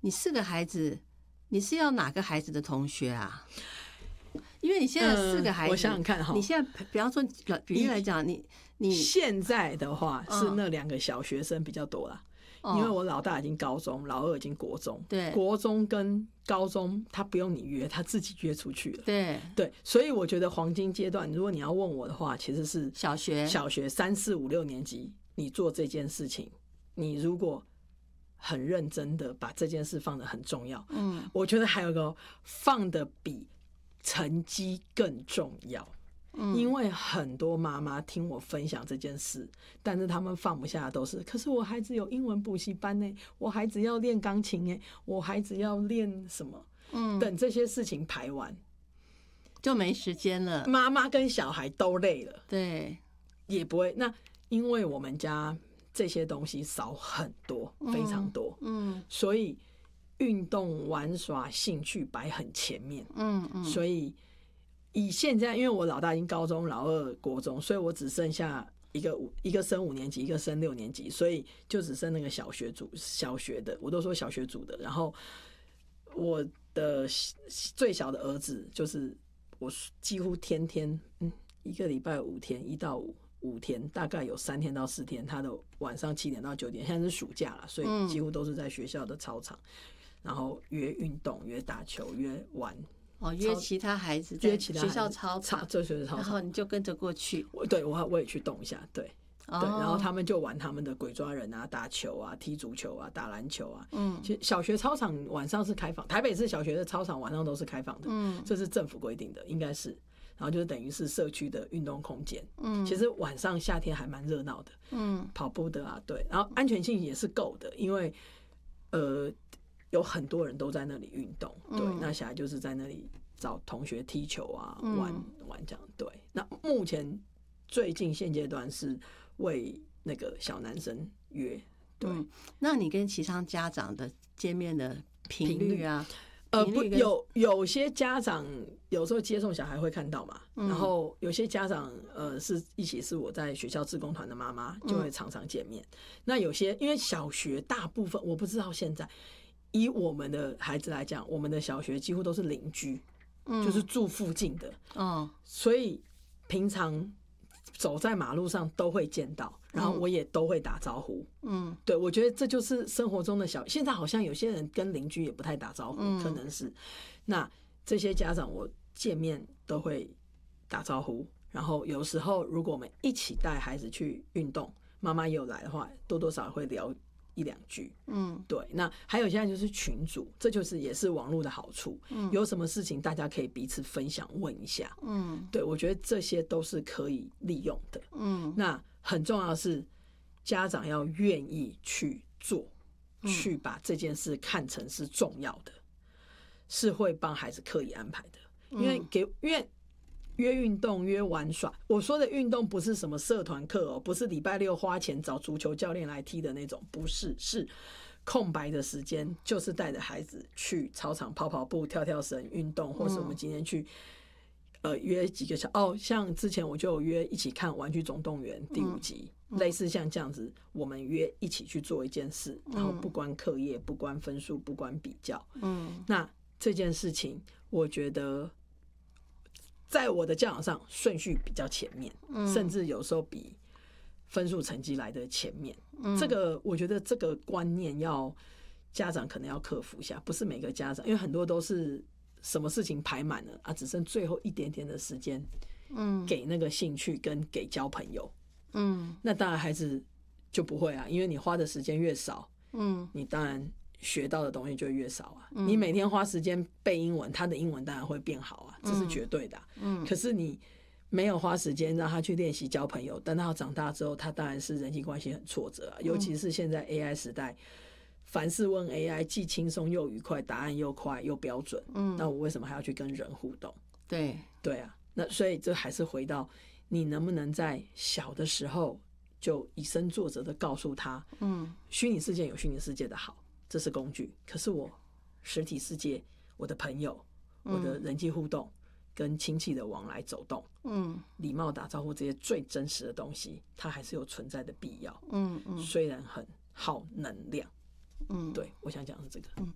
你4个孩子，你是要哪个孩子的同学啊？因为你现在4个孩子， 我想想看哈， 你现在比方说比喻来讲，你现在的话是那2个小学生比较多啦。因为我老大已经高中，老二已经国中， 对， 国中跟高中他不用你约，他自己约出去了， 对， 所以我觉得黄金阶段，如果你要问我的话，其实是小学 3、4、5、6年级，你做这件事情，你如果很认真的把这件事放得很重要，我觉得还有个放得比成绩更重要。因为很多妈妈听我分享这件事，但是他们放不下的都是，可是我孩子有英文补习班呢，我孩子要练钢琴呢，我孩子要练什么，等这些事情排完就没时间了， 妈妈跟小孩都累了， 对， 也不会。那因为我们家这些东西少很多，非常多，所以运动、玩耍、兴趣摆很前面，所以以现在，因为我老大已经高中，老二国中，所以我只剩下一个升5年级，一个升6年级，所以就只剩那个小学的，我都说小学组的。然后我的最小的儿子，就是我几乎天天，一个礼拜5天，1到5天，大概有3天到4天，他的晚上7点到9点，现在是暑假了，所以几乎都是在学校的操场，然后约运动、约打球、约玩。 约其他孩子在学校操场，然后你就跟着过去。 对，我也去动一下，对，然后他们就玩他们的鬼抓人啊、打球啊、踢足球啊、打篮球啊。其实小学操场晚上是开放，台北市小学的操场晚上都是开放的，这是政府规定的，应该是。然后就是等于是社区的运动空间。其实晚上夏天还蛮热闹的，跑步的啊，对，然后安全性也是够的，因为有很多人都在那里运动，对，那小孩就是在那里找同学踢球啊，玩这样，对。那目前最近现阶段是为那个小男生约，对。 那你跟其他家长的见面的频率啊？ 有些家长有时候接送小孩会看到嘛，然后有些家长是一起是我在学校志工团的妈妈，就会常常见面。那有些因为小学大部分我不知道现在。以我们的孩子来讲，我们的小学几乎都是邻居，就是住附近的，所以平常走在马路上都会见到，然后我也都会打招呼，对，我觉得这就是生活中的现在好像有些人跟邻居也不太打招呼，可能是，那这些家长我见面都会打招呼，然后有时候如果我们一起带孩子去运动，妈妈也有来的话，多多少少会聊1、2句，对。那还有现在就是群组，这就是也是网络的好处，有什么事情大家可以彼此分享问一下，对，我觉得这些都是可以利用的，那很重要的是家长要愿意去做，去把这件事看成是重要的，是会帮孩子刻意安排的，因为约运动约玩耍，我说的运动不是什么社团课哦，不是礼拜6花钱找足球教练来踢的那种，不是，是空白的时间，就是带着孩子去操场跑跑步、跳跳绳运动，或是我们今天去约几个像之前我就有约一起看《玩具总动员》第5集，类似像这样子，我们约一起去做一件事，然后不关课业、不关分数、不关比较，那这件事情我觉得在我的教养上顺序比较前面，甚至有时候比分数成绩来的前面，这个我觉得这个观念要家长可能要克服一下，不是每个家长，因为很多都是什么事情排满了啊，只剩最后一点点的时间，给那个兴趣跟给交朋友，那当然孩子就不会啊，因为你花的时间越少，你当然学到的东西就越少啊。你每天花时间背英文，他的英文当然会变好啊，这是绝对的，可是你没有花时间让他去练习交朋友，等他长大之后，他当然是人际关系很挫折啊，尤其是现在 AI 时代，凡事问 AI 既轻松又愉快，答案又快又标准，那我为什么还要去跟人互动？对啊，那所以这还是回到你能不能在小的时候就以身作则的告诉他，虚拟世界有虚拟世界的好，这是工具，可是我实体世界，我的朋友，我的人际互动，跟亲戚的往来走动，礼貌打招呼，这些最真实的东西，它还是有存在的必要，虽然很耗能量，对，我想讲的是这个。